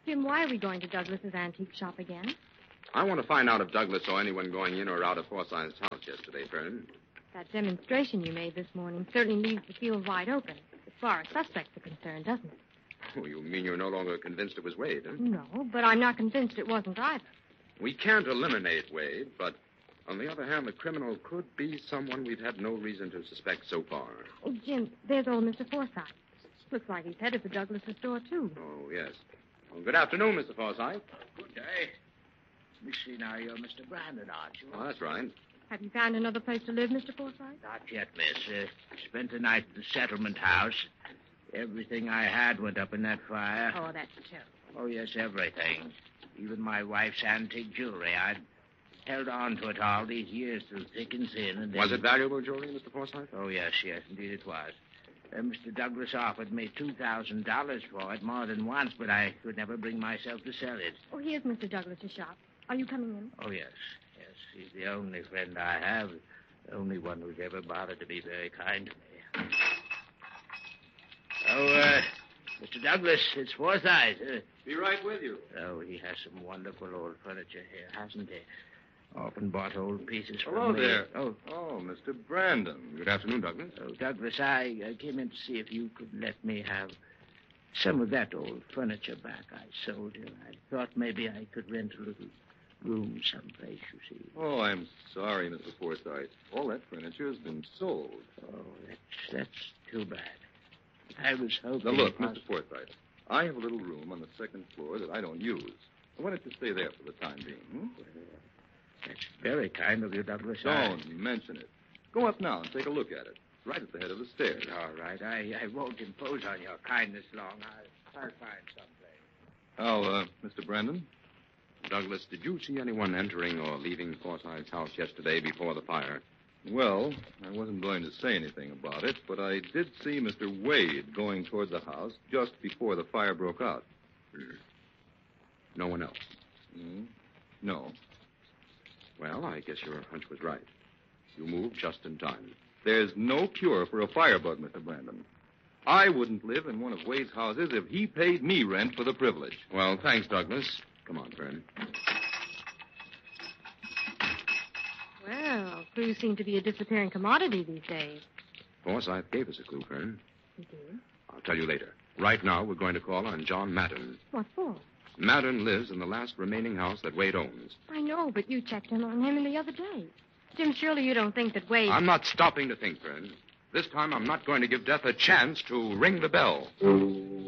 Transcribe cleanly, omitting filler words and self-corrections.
Jim, why are we going to Douglas's antique shop again? I want to find out if Douglas saw anyone going in or out of Forsythe's house yesterday, Fern. That demonstration you made this morning certainly leaves the field wide open, as far as suspects are concerned, doesn't it? Oh, you mean you're no longer convinced it was Wade, huh? No, but I'm not convinced it wasn't either. We can't eliminate Wade, but on the other hand, the criminal could be someone we've had no reason to suspect so far. Oh, Jim, there's old Mr. Forsythe. Looks like he's headed for Douglas's store, too. Oh, yes. Well, good afternoon, Mr. Forsythe. Good day. Let me see now, you're Mr. Brandon, aren't you? Oh, that's right. Have you found another place to live, Mr. Forsythe? Not yet, miss. Spent the night at the settlement house. Everything I had went up in that fire. Oh, that's terrible. Oh, yes, everything. Even my wife's antique jewelry. I'd held on to it all these years through thick and thin. And then... Was it valuable jewelry, Mr. Forsythe? Oh, yes, indeed it was. Mr. Douglas offered me $2,000 for it more than once, but I could never bring myself to sell it. Oh, here's Mr. Douglas's shop. Are you coming in? Oh, yes. He's the only friend I have. The only one who's ever bothered to be very kind to me. Oh, Mr. Douglas, it's Forsythe. Be right with you. Oh, he has some wonderful old furniture here, hasn't he? Often bought old pieces from Hello me. there. Oh, Mr. Brandon. Good afternoon, Douglas. Oh, Douglas, I came in to see if you could let me have some of that old furniture back I sold you. I thought maybe I could rent a little room someplace, you see. Oh, I'm sorry, Mr. Forsythe. All that furniture has been sold. Oh, that's too bad. I was hoping... Now, look, Mr. Forsythe, I have a little room on the second floor that I don't use. I wanted to stay there for the time being. That's very kind of you, Douglas. Don't mention it. Go up now and take a look at it. It's right at the head of the stairs. All right. I won't impose on your kindness long. I'll find someplace. Now, Mr. Brandon? Douglas, did you see anyone entering or leaving Forsythe's house yesterday before the fire? Well, I wasn't going to say anything about it, but I did see Mr. Wade going toward the house just before the fire broke out. No one else? No. Well, I guess your hunch was right. You moved just in time. There's no cure for a firebug, Mr. Brandon. I wouldn't live in one of Wade's houses if he paid me rent for the privilege. Well, thanks, Douglas. Come on, Fern. Well, clues seem to be a disappearing commodity these days. Forsythe gave us a clue, Fern. You do? I'll tell you later. Right now, we're going to call on John Madden. What for? Madden lives in the last remaining house that Wade owns. I know, but you checked in on him the other day. Jim, surely you don't think that Wade... I'm not stopping to think, Fern. This time, I'm not going to give death a chance to ring the bell.